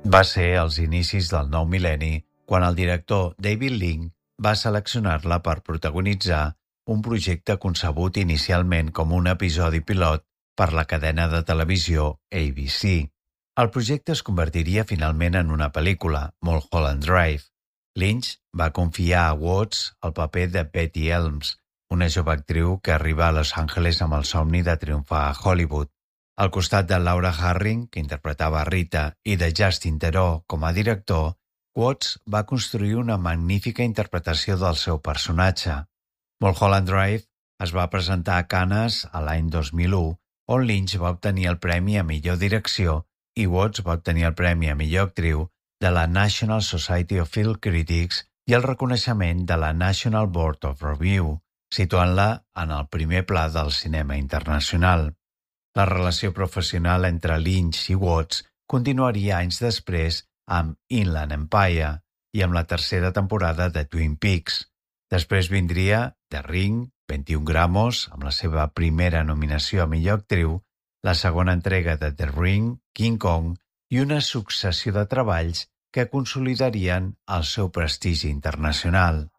Va ser als inicis del nou mil·lenni quan el director David Lynch va seleccionar-la per protagonitzar un projecte concebut inicialment com un episodi pilot per la cadena de televisió ABC. El projecte es convertiria finalment en una pel·lícula, Mulholland Drive. Lynch va confiar a Watts el paper de Betty Elms, una jove actriu que arriba a Los Angeles amb el somni de triomfar a Hollywood. Al costat de Laura Harring, que interpretava Rita, i de Justin Theroux com a director, Watts va construir una magnífica interpretació del seu personatge. Mulholland Drive es va presentar a Cannes a l'any 2001, on Lynch va obtenir el premi a millor direcció i Watts va obtenir el premi a millor actriu de la National Society of Film Critics i el reconeixement de la National Board of Review, situant-la en el primer pla del cinema internacional. La relació professional entre Lynch i Watts continuaria anys després amb Inland Empire i amb la tercera temporada de Twin Peaks. Després vindria The Ring, 21 gramos, amb la seva primera nominació a millor actriu, la segona entrega de The Ring, King Kong, i una successió de treballs que consolidarien el seu prestigi internacional.